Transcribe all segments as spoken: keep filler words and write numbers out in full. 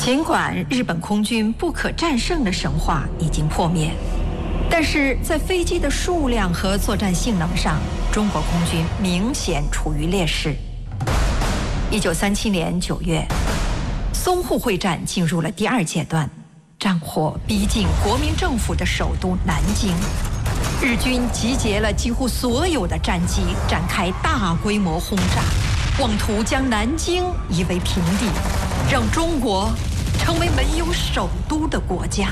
尽管日本空军不可战胜的神话已经破灭，但是在飞机的数量和作战性能上，中国空军明显处于劣势。一九三七年九月，淞沪会战进入了第二阶段，战火逼近国民政府的首都南京，日军集结了几乎所有的战机，展开大规模轰炸，妄图将南京夷为平地，让中国成为没有首都的国家。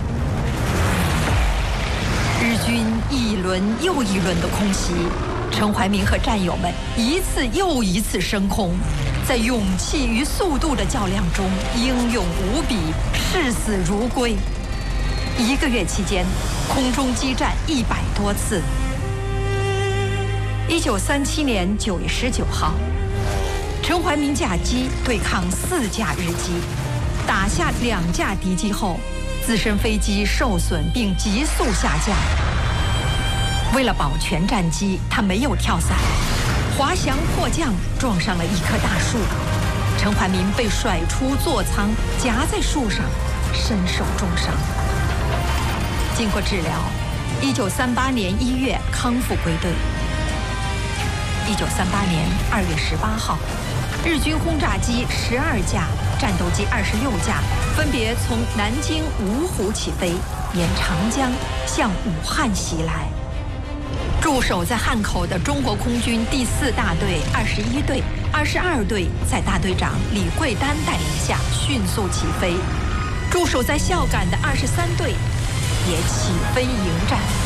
日军一轮又一轮的空袭，陈怀民和战友们一次又一次升空，在勇气与速度的较量中英勇无比，视死如归。一个月期间，空中激战一百多次。一九三七年九月十九号，陈怀民驾机对抗四架日机，打下两架敌机后，自身飞机受损并急速下降。为了保全战机，他没有跳伞，滑翔迫降，撞上了一棵大树。陈怀民被甩出座舱，夹在树上，身受重伤。经过治疗，一九三八年一月康复归队。一九三八年二月十八号，日军轰炸机十二架，战斗机二十六架，分别从南京芜湖起飞，沿长江向武汉袭来。驻守在汉口的中国空军第四大队二十一队、二十二队在大队长李桂丹带领下迅速起飞，驻守在孝感的二十三队也起飞迎战。